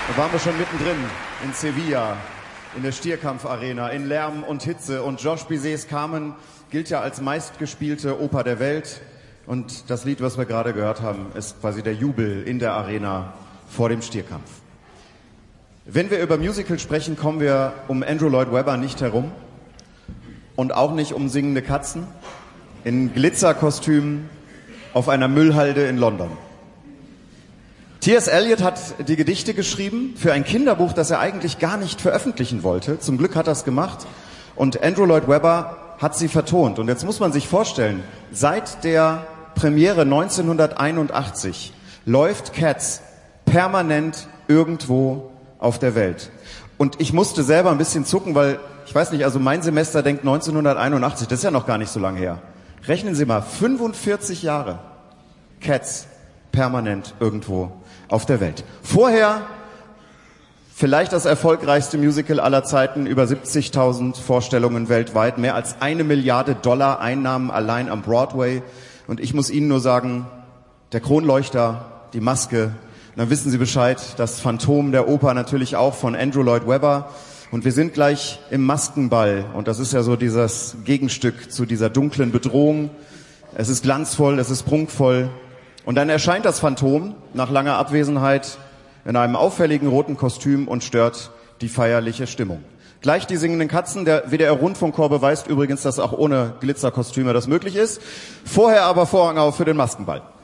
Da waren wir schon mittendrin in Sevilla, in der Stierkampfarena, in Lärm und Hitze. Und Georges Bizets Carmen gilt ja als meistgespielte Oper der Welt. Und das Lied, was wir gerade gehört haben, ist quasi der Jubel in der Arena vor dem Stierkampf. Wenn wir über Musical sprechen, kommen wir um Andrew Lloyd Webber nicht herum. Und auch nicht um singende Katzen in Glitzerkostümen auf einer Müllhalde in London. T.S. Eliot hat die Gedichte geschrieben für ein Kinderbuch, das er eigentlich gar nicht veröffentlichen wollte. Zum Glück hat er es gemacht. Und Andrew Lloyd Webber hat sie vertont. Und jetzt muss man sich vorstellen, seit der Premiere 1981 läuft Cats permanent irgendwo auf der Welt. Und ich musste selber ein bisschen zucken, weil, ich weiß nicht, also mein Semester denkt 1981, das ist ja noch gar nicht so lange her. Rechnen Sie mal, 45 Jahre Cats permanent irgendwo auf der Welt. Vorher vielleicht das erfolgreichste Musical aller Zeiten, über 70.000 Vorstellungen weltweit, mehr als $1 Milliarde Einnahmen allein am Broadway. Und ich muss Ihnen nur sagen, der Kronleuchter, die Maske, dann wissen Sie Bescheid, das Phantom der Oper natürlich auch von Andrew Lloyd Webber. Und wir sind gleich im Maskenball. Und das ist ja so dieses Gegenstück zu dieser dunklen Bedrohung. Es ist glanzvoll, es ist prunkvoll. Und dann erscheint das Phantom nach langer Abwesenheit in einem auffälligen roten Kostüm und stört die feierliche Stimmung. Gleich die singenden Katzen. Der WDR-Rundfunkchor beweist übrigens, dass auch ohne Glitzerkostüme das möglich ist. Vorher aber Vorhang auf für den Maskenball.